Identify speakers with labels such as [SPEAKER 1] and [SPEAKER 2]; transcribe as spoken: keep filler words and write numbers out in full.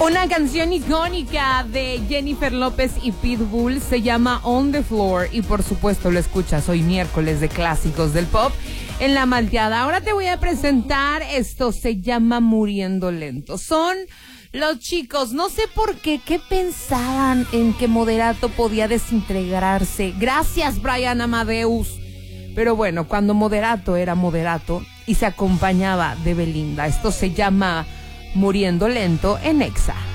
[SPEAKER 1] Una canción icónica de Jennifer López y Pitbull se llama On the Floor y por supuesto lo escuchas hoy miércoles de clásicos del pop en La Malteada. Ahora te voy a presentar, esto se llama Muriendo Lento. Son los chicos, no sé por qué, ¿qué pensaban en que Moderato podía desintegrarse? Gracias, Brian Amadeus. Pero bueno, cuando Moderato era Moderato y se acompañaba de Belinda, esto se llama Muriendo Lento en Exa.